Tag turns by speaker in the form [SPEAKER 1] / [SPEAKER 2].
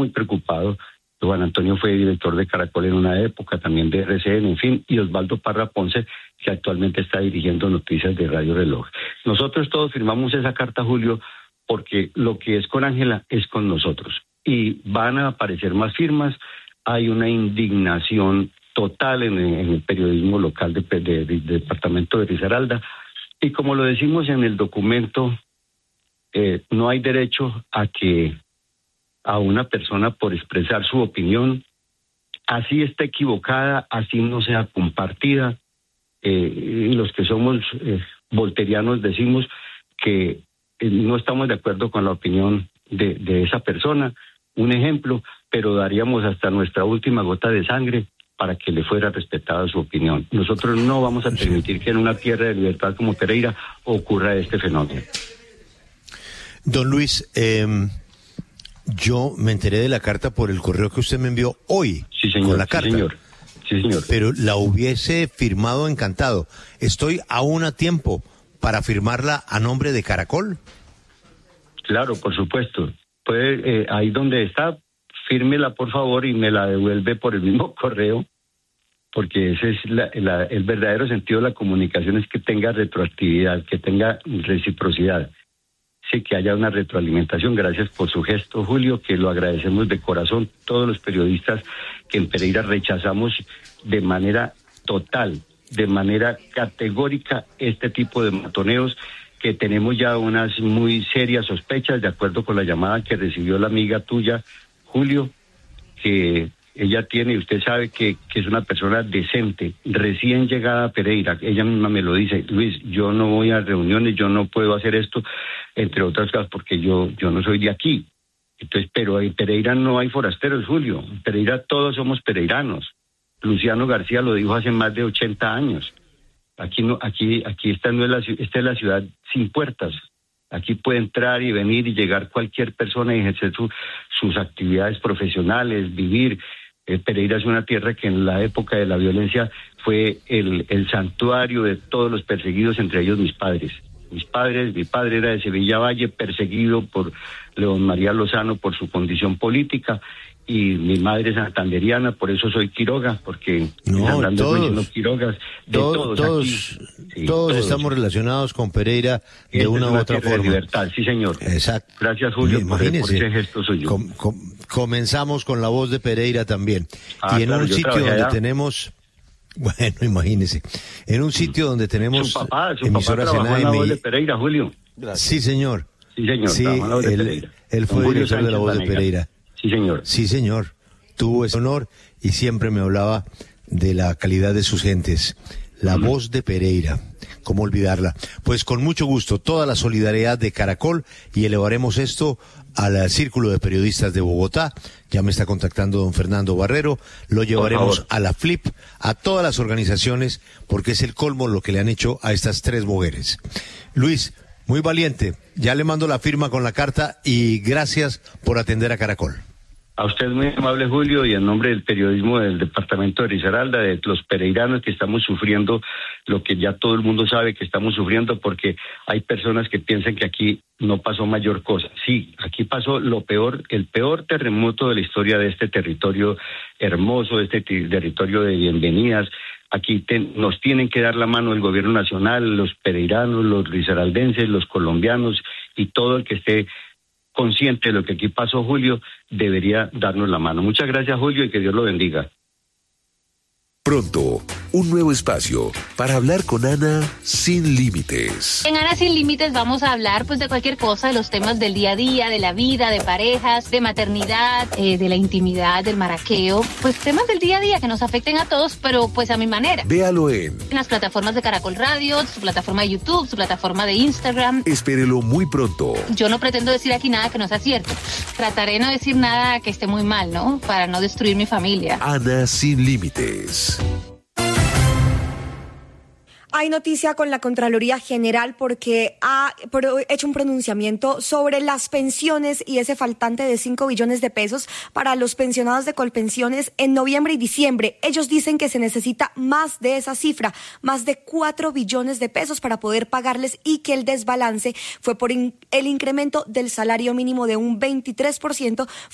[SPEAKER 1] muy preocupado. Juan Antonio fue director de Caracol en una época, también de RCN, en fin, y Osvaldo Parra Ponce, que actualmente está dirigiendo Noticias de Radio Reloj. Nosotros todos firmamos esa carta, Julio, porque lo que es con Ángela es con nosotros. Y van a aparecer más firmas. Hay una indignación total en el periodismo local del departamento de Risaralda. Y como lo decimos en el documento, no hay derecho a que a una persona por expresar su opinión, así esté equivocada, así no sea compartida. Los que somos volterianos decimos que no estamos de acuerdo con la opinión de esa persona, un ejemplo, pero daríamos hasta nuestra última gota de sangre para que le fuera respetada su opinión. Nosotros no vamos a permitir que en una tierra de libertad como Pereira ocurra este fenómeno.
[SPEAKER 2] Don Luis, yo me enteré de la carta por el correo que usted me envió hoy.
[SPEAKER 1] Sí, señor.
[SPEAKER 2] Con la carta.
[SPEAKER 1] Sí, señor.
[SPEAKER 2] Pero la hubiese firmado encantado. Estoy aún a tiempo para firmarla a nombre de Caracol.
[SPEAKER 1] Claro, por supuesto. Puede, ahí donde está, fírmela por favor y me la devuelve por el mismo correo, porque ese es el verdadero sentido de la comunicación, es que tenga retroactividad, que tenga reciprocidad. Sí, que haya una retroalimentación. Gracias por su gesto, Julio, que lo agradecemos de corazón todos los periodistas que en Pereira rechazamos de manera total, de manera categórica este tipo de matoneos, que tenemos ya unas muy serias sospechas, de acuerdo con la llamada que recibió la amiga tuya, Julio, que ella tiene, y usted sabe que es una persona decente, recién llegada a Pereira. Ella misma me lo dice: Luis, yo no voy a reuniones, yo no puedo hacer esto, entre otras cosas, porque yo no soy de aquí. Entonces, pero en Pereira no hay forasteros, Julio. En Pereira todos somos pereiranos. Luciano García lo dijo hace más de 80 años. Aquí esta es la ciudad sin puertas. Aquí puede entrar y venir y llegar cualquier persona y ejercer sus actividades profesionales, vivir. Pereira es una tierra que en la época de la violencia fue el santuario de todos los perseguidos, entre ellos mis padres. Mi padre era de Sevilla Valle, perseguido por León María Lozano por su condición política, y mi madre es santanderiana, por eso soy Quiroga, porque
[SPEAKER 2] todos
[SPEAKER 1] Quirogas,
[SPEAKER 2] todos estamos relacionados con Pereira de una u otra forma.
[SPEAKER 1] De libertad, sí, señor.
[SPEAKER 2] Exacto.
[SPEAKER 1] Gracias, Julio, por ese gesto suyo.
[SPEAKER 2] Comenzamos con La Voz de Pereira también. Y en un sitio donde tenemos... Bueno, imagínese. En un sitio donde tenemos
[SPEAKER 1] su papá
[SPEAKER 2] emisoras en
[SPEAKER 1] en La Voz de Pereira, Julio.
[SPEAKER 2] Gracias. Sí, señor.
[SPEAKER 1] Sí, señor.
[SPEAKER 2] Sí, él fue director de La Voz de Pereira.
[SPEAKER 1] Sí, señor.
[SPEAKER 2] Sí, señor. Tuvo ese honor y siempre me hablaba de la calidad de sus gentes. La Voz de Pereira. ¿Cómo olvidarla? Pues con mucho gusto, toda la solidaridad de Caracol, y elevaremos esto al Círculo de Periodistas de Bogotá. Ya me está contactando don Fernando Barrero. Lo llevaremos a la FLIP, a todas las organizaciones, porque es el colmo lo que le han hecho a estas tres mujeres. Luis, muy valiente. Ya le mando la firma con la carta y gracias por atender a Caracol.
[SPEAKER 1] A usted muy amable, Julio, y en nombre del periodismo del departamento de Risaralda, de los pereiranos que estamos sufriendo lo que ya todo el mundo sabe que estamos sufriendo, porque hay personas que piensan que aquí no pasó mayor cosa. Sí, aquí pasó lo peor, el peor terremoto de la historia de este territorio hermoso, de este territorio de bienvenidas. Aquí nos tienen que dar la mano el gobierno nacional, los pereiranos, los risaraldenses, los colombianos y todo el que esté consciente de lo que aquí pasó, Julio, debería darnos la mano. Muchas gracias, Julio, y que Dios lo bendiga.
[SPEAKER 3] Pronto, un nuevo espacio para hablar con Ana sin límites.
[SPEAKER 4] En Ana sin límites vamos a hablar pues de cualquier cosa, de los temas del día a día, de la vida, de parejas, de maternidad, de la intimidad, del maraqueo, pues temas del día a día que nos afecten a todos, pero pues a mi manera.
[SPEAKER 3] Véalo en
[SPEAKER 4] las plataformas de Caracol Radio, su plataforma de YouTube, su plataforma de Instagram.
[SPEAKER 3] Espérelo muy pronto.
[SPEAKER 4] Yo no pretendo decir aquí nada que no sea cierto. Trataré de no decir nada que esté muy mal, ¿no? Para no destruir mi familia.
[SPEAKER 3] Ana sin límites.
[SPEAKER 5] Hay noticia con la Contraloría General porque ha hecho un pronunciamiento sobre las pensiones y ese faltante de 5 billones de pesos para los pensionados de Colpensiones en noviembre y diciembre. Ellos dicen que se necesita más de esa cifra, más de 4 billones de pesos para poder pagarles, y que el desbalance fue por el incremento del salario mínimo de un 23%.